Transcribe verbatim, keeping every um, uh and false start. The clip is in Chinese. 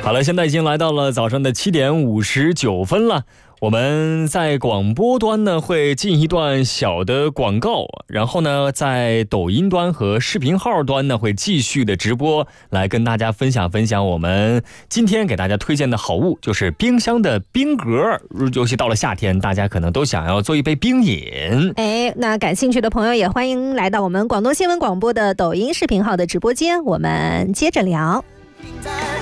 好了，现在已经来到了早上的七点五十九分了。我们在广播端呢会进一段小的广告，然后呢在抖音端和视频号端呢会继续的直播，来跟大家分享分享我们今天给大家推荐的好物，就是冰箱的冰格。尤其到了夏天，大家可能都想要做一杯冰饮。 哎，那感兴趣的朋友也欢迎来到我们广东新闻广播的抖音视频号的直播间，我们接着聊。